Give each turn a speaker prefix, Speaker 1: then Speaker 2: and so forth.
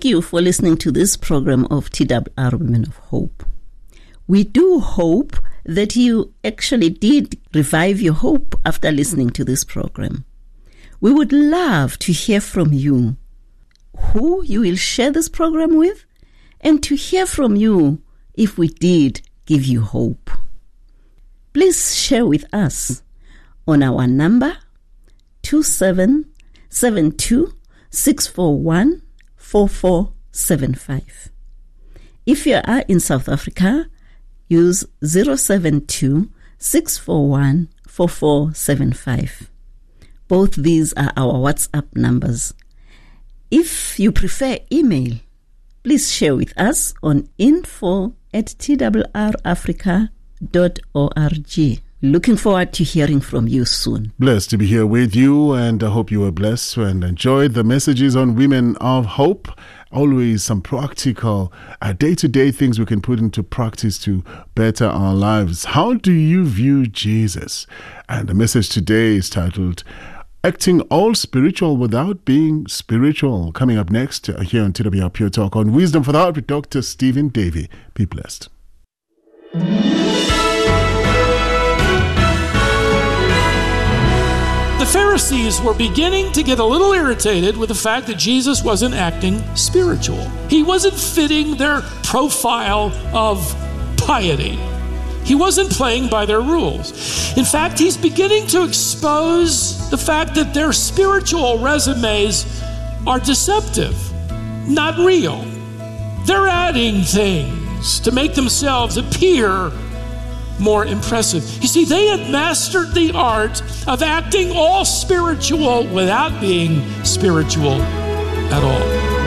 Speaker 1: Thank you for listening to this program of TWR Women of Hope. We do hope that you actually did revive your hope after listening to this program. We would love to hear from you, who you will share this program with, and to hear from you if we did give you hope. Please share with us on our number 2772-641-4475. If you are in South Africa, use 072-641-4475. Both these are our WhatsApp numbers. If you prefer email, please share with us on info@twrafrica.org. Looking forward to hearing from you soon.
Speaker 2: Blessed to be here with you, and I hope you were blessed and enjoyed the messages on Women of Hope. Always some practical, day-to-day things we can put into practice to better our lives. How do you view Jesus? And the message today is titled, Acting All Spiritual Without Being Spiritual. Coming up next here on TWR Pure Talk on Wisdom for the Heart with Dr. Stephen Davey. Be blessed.
Speaker 3: The Pharisees were beginning to get a little irritated with the fact that Jesus wasn't acting spiritual. He wasn't fitting their profile of piety. He wasn't playing by their rules. In fact, he's beginning to expose the fact that their spiritual resumes are deceptive, not real. They're adding things to make themselves appear more impressive. You see, they had mastered the art of acting all spiritual without being spiritual at all.